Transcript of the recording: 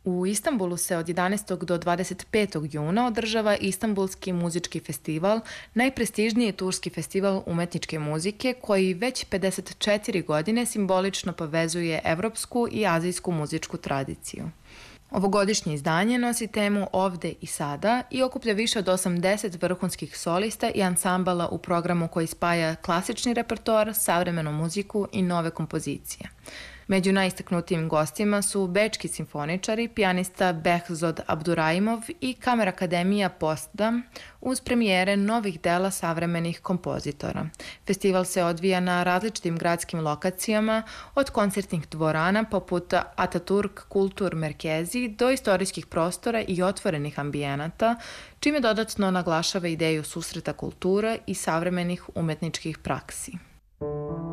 U Istanbulu se od 11. do 25. juna održava Istanbulski muzički festival, najprestižniji turski festival umetničke muzike koji već 54 godine simbolično povezuje evropsku i azijsku muzičku tradiciju. Ovogodišnje izdanje nosi temu Ovde i sada i okuplja više od 80 vrhunskih solista i ansambala u programu koji spaja klasični repertoar, savremenu muziku i nove kompozicije. Među najistaknutijim gostima su bečki simfoničari, pijanista Behzod Abdurajimov i Kamer Akademija Potsdam uz premijere novih dela savremenih kompozitora. Festival se odvija na različitim gradskim lokacijama, od koncertnih dvorana poput Ataturk Kultur Merkezi do istorijskih prostora i otvorenih ambijenata, čime dodatno naglašava ideju susreta kultura i savremenih umetničkih praksi.